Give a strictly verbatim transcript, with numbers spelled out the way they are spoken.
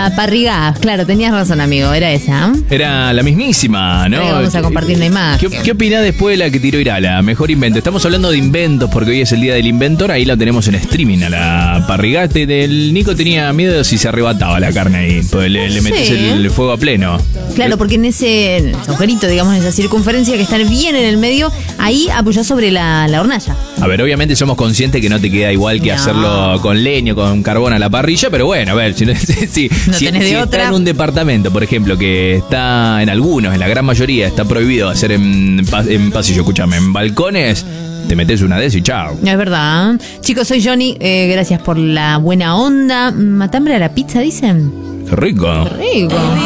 la parrigada. Claro, tenías razón, amigo, era esa. ¿eh? Era la mismísima, ¿no? Ahí vamos a compartir una imagen. ¿Qué, qué opinás después de la que tiró Irala? Mejor invento. Estamos hablando de inventos porque hoy es el día del inventor. Ahí la tenemos en streaming a la parrigada. El Nico tenía miedo de si se arrebataba la carne ahí. Pues le, le metes Sí. el, el fuego a pleno. Claro, porque en ese, en ese agujerito, digamos, en esa circunferencia que está bien en el medio, ahí apoyás sobre la, la hornalla. A ver, obviamente somos conscientes que no te queda igual que No. hacerlo con leño, con carbón a la parrilla, pero bueno, a ver, si, no- si, No si, tenés de si está otra. en un departamento, por ejemplo, que está en algunos, en la gran mayoría, está prohibido hacer en, pa- en pasillo, escúchame, en balcones, te metes una de esas y chao. Es verdad. Chicos, soy Johnny. Eh, gracias por la buena onda. ¿Matambre a la pizza, dicen? Qué rico. Qué rico.